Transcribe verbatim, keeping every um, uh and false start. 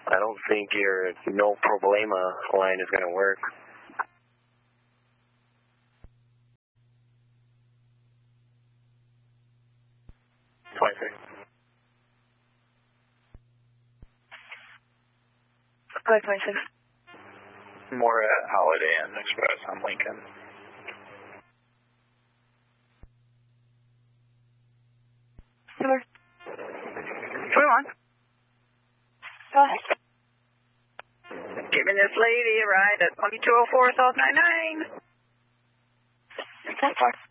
I don't think your no problema line is going to work. twenty-six. Flight twenty-six. More at Holiday Inn Express on Lincoln. Number twenty-one. Go ahead. Giving this lady a ride at twenty-two oh four South ninety-nine. That's far.